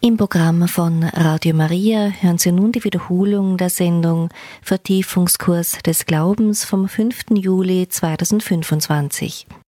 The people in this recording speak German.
Im Programm von Radio Maria hören Sie nun die Wiederholung der Sendung Vertiefungskurs des Glaubens vom 5. Juli 2025.